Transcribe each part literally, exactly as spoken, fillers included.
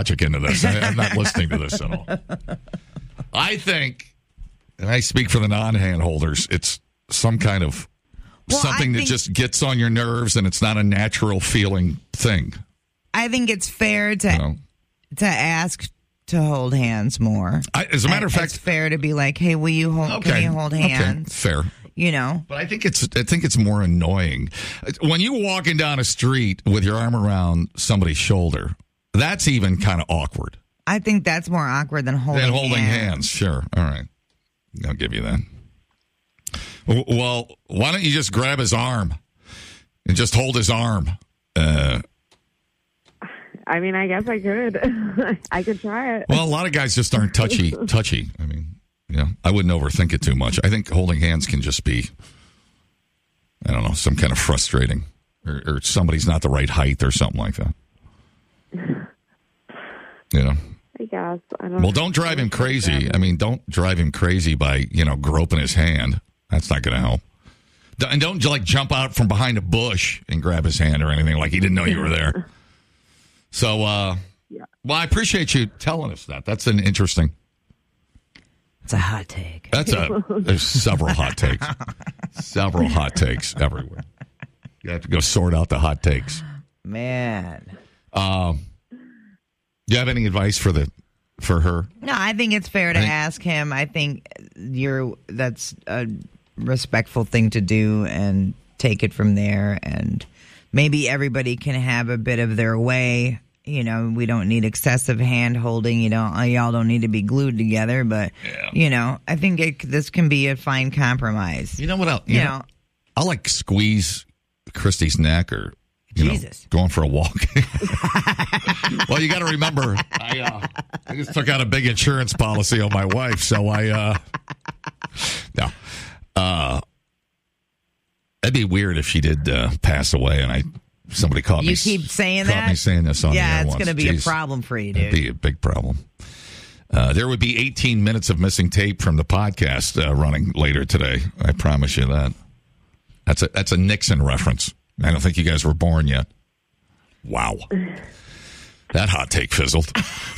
logic into this. I, I'm not listening to this at all. I think, and I speak for the non-hand holders, it's some kind of well, something that just gets on your nerves, and it's not a natural feeling thing. I think it's fair to you know? to ask to hold hands more. I, as a matter of fact, it's fair to be like, "Hey, will you hold? Okay, can you hold hands?" Okay, fair. You know, but I think it's I think it's more annoying when you're walking down a street with your arm around somebody's shoulder. That's even kind of awkward. I think that's more awkward than holding than holding hands. hands. Sure, all right, I'll give you that. Well, why don't you just grab his arm and just hold his arm? Uh, I mean, I guess I could. I could try it. Well, a lot of guys just aren't touchy. touchy. I mean. Yeah, I wouldn't overthink it too much. I think holding hands can just be, I don't know, some kind of frustrating, or, or somebody's not the right height or something like that. You know. I guess. I don't well, don't drive him crazy. I mean, don't drive him crazy by, you know, groping his hand. That's not going to help. And don't, like, jump out from behind a bush and grab his hand or anything like he didn't know you were there. So, uh, yeah. Well, I appreciate you telling us that. That's an interesting... It's a hot take. That's a. There's several hot takes. Several hot takes everywhere. You have to go sort out the hot takes. Man. Um. Do you have any advice for the for her? No, I think it's fair to think, ask him. I think you're. That's a respectful thing to do, and take it from there. And maybe everybody can have a bit of their way. You know, we don't need excessive hand holding. You know, y'all don't need to be glued together. But, yeah. you know, I think it, this can be a fine compromise. You know what else? You, you know, know, I'll like squeeze Christy's neck or, you Jesus. know, going for a walk. Well, you got to remember, I, uh, I just took out a big insurance policy on my wife. So I, uh, no. Uh, it'd be weird if she did uh, pass away and I, Somebody caught you me. You keep saying caught that? Caught me saying this on yeah, the air it's once. going to be Jeez. a problem for you, dude. It'd be a big problem. Uh, there would be eighteen minutes of missing tape from the podcast uh, running later today. I promise you that. That's a that's a Nixon reference. I don't think you guys were born yet. Wow. That hot take fizzled.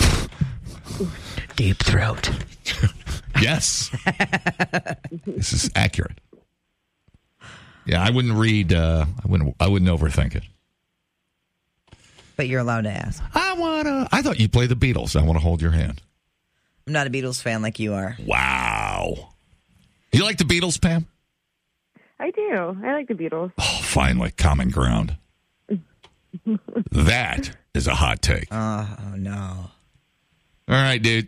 Deep throat. Yes. This is accurate. Yeah, I wouldn't read. Uh, I wouldn't. I wouldn't overthink it. But you're allowed to ask. I wanna. I thought you played the Beatles. I want to hold your hand. I'm not a Beatles fan like you are. Wow. You like the Beatles, Pam? I do. I like the Beatles. Oh, finally, common ground. That is a hot take. Oh, oh no. All right, dude.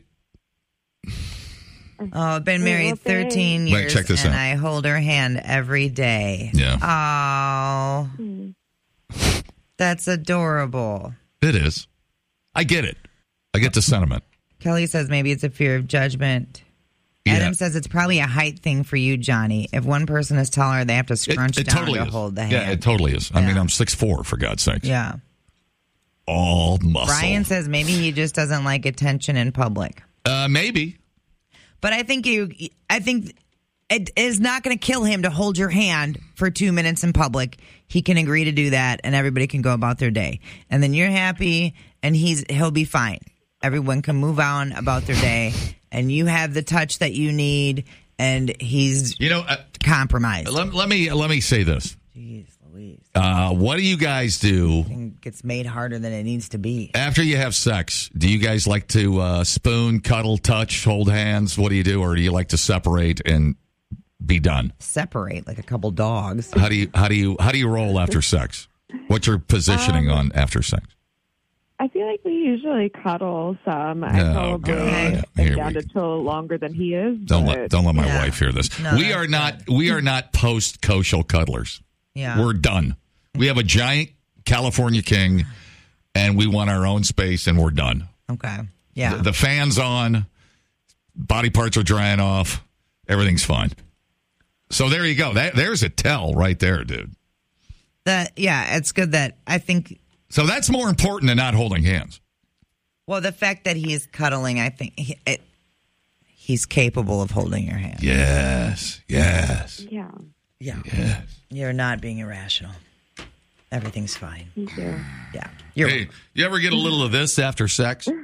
Oh, I've been married thirteen years, Wait, check this and out. I hold her hand every day. Yeah. Oh, hmm. That's adorable. It is. I get it. I get the sentiment. Kelly says maybe it's a fear of judgment. Yeah. Adam says it's probably a height thing for you, Johnny. If one person is taller, they have to scrunch it, it down totally to is. hold the hand. Yeah, it totally is. I Yeah. mean, I'm six foot four, for God's sakes. Yeah. All muscle. Brian says maybe he just doesn't like attention in public. Uh, maybe. But I think you, I think it is not going to kill him to hold your hand for two minutes in public. He can agree to do that, and everybody can go about their day. And then you're happy, and he's he'll be fine. Everyone can move on about their day, and you have the touch that you need, and he's you know uh, compromised. Let, let me let me say this. Jeez Louise. Uh, what do you guys do? It gets made harder than it needs to be. After you have sex, do you guys like to uh, spoon, cuddle, touch, hold hands? What do you do? Or do you like to separate and be done? Separate like a couple dogs. How do you how do you how do you roll after sex? What's your positioning um, on after sex? I feel like we usually cuddle some. I Oh, probably God. am Here down we to chill longer than he is. Don't but... let don't let my Yeah. wife hear this. No, we that's are not good. we are not post kosher cuddlers. Yeah. We're done. We have a giant California king, and we want our own space, and we're done. Okay. Yeah. The, the fan's on, body parts are drying off, everything's fine. So there you go. That there's a tell right there, dude. That yeah, it's good that I think. So that's more important than not holding hands. Well, the fact that he's cuddling, I think he, it, he's capable of holding your hand. Yes, yes, Yeah. Yeah. yes. You're not being irrational. Everything's fine. Thank you. Yeah. You're Hey, you ever get a little of this after sex?